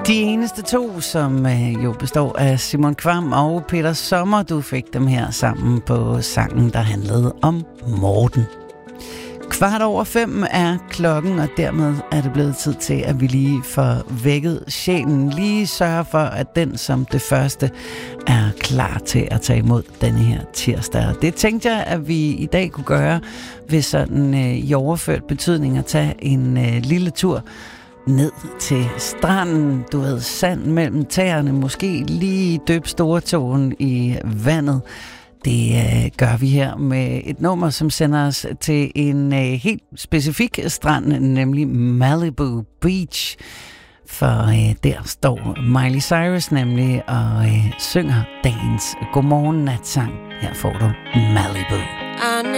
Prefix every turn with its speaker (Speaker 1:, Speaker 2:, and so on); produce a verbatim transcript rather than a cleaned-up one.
Speaker 1: De eneste to, som øh, jo består af Simon Kvam og Peter Sommer, du fik dem her sammen på sangen, der handlede om Morten. Kvart over fem er klokken, og dermed er det blevet tid til, at vi lige får vækket sjælen. Lige sørger for, at den som det første er klar til at tage imod denne her tirsdag. Det tænkte jeg, at vi i dag kunne gøre ved sådan øh, i overført betydning at tage en øh, lille tur ned til stranden, du ved, sand mellem tæerne, måske lige døb stortåen i vandet. Det øh, gør vi her med et nummer, som sender os til en øh, helt specifik strand, nemlig Malibu Beach. For øh, der står Miley Cyrus nemlig og øh, synger dagens godmorgen natsang. Her får du Malibu.